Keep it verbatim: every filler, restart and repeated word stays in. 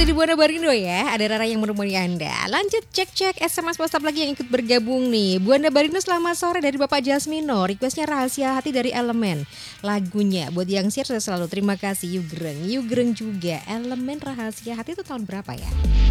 masih di Buana Barindo ya, ada Rara yang menemani Anda. Lanjut cek-cek S M S WhatsApp lagi yang ikut bergabung nih. Buana Barindo selamat sore dari Bapak Jasmino. Requestnya Rahasia Hati dari Elemen. Lagunya buat yang share saya selalu terima kasih Yugreng. Yugreng juga Elemen Rahasia Hati itu tahun berapa ya?